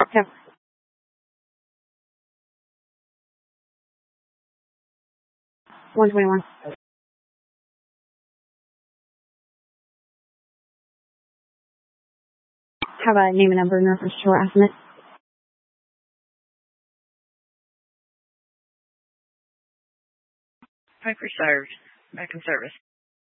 Yep. $121. Have a name and number in reference to harassment. Piper served. Back in service.